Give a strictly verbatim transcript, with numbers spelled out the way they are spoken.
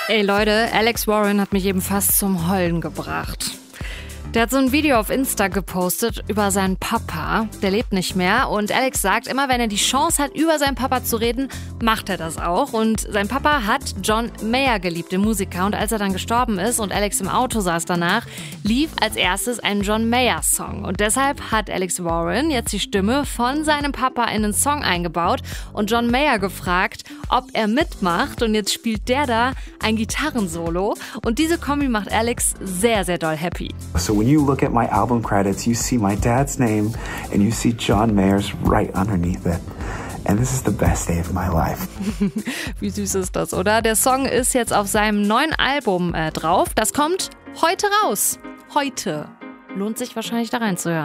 Ey Leute, Alex Warren hat mich eben fast zum Heulen gebracht. Der hat so ein Video auf Insta gepostet über seinen Papa. Der lebt nicht mehr und Alex sagt, immer wenn er die Chance hat, über seinen Papa zu reden, macht er das auch. Und sein Papa hat John Mayer geliebt, den Musiker. Und als er dann gestorben ist und Alex im Auto saß danach, lief als erstes ein John Mayer-Song. Und deshalb hat Alex Warren jetzt die Stimme von seinem Papa in den Song eingebaut und John Mayer gefragt, ob er mitmacht. Und jetzt spielt der da ein Gitarrensolo. Und diese Kombi macht Alex sehr, sehr doll happy. So when you look at my album credits, you see my dad's name and you see John Mayer's right underneath it. And this is the best day of my life. Wie süß ist das, oder? Der Song ist jetzt auf seinem neuen Album äh, drauf. Das kommt heute raus. Heute. Lohnt sich wahrscheinlich da reinzuhören.